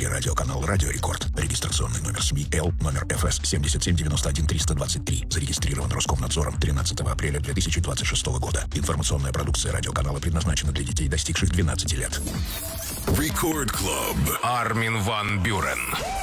эфире радиоканал «Радио Рекорд». Регистрационный номер СМИ Л, номер ФС 7791-323. Зарегистрирован Роскомнадзором 13 апреля 2026 года. Информационная продукция радиоканала предназначена для детей, достигших 12 лет. Рекорд Клаб. Армин ван Бюрен.